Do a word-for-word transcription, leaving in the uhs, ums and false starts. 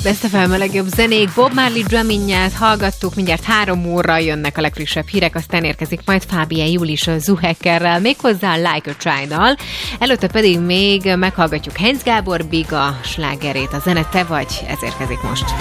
Best ef em a legjobb zenék, Bob Marley Drumming-ját hallgattuk, mindjárt három óra jönnek a legfrissebb hírek, aztán érkezik majd Fábián Júlis a Zuhekkerrel, méghozzá Like a Child-dal. Előtte pedig még meghallgatjuk Heinz Gábor Biga slágerét, a zene te vagy, ez érkezik most.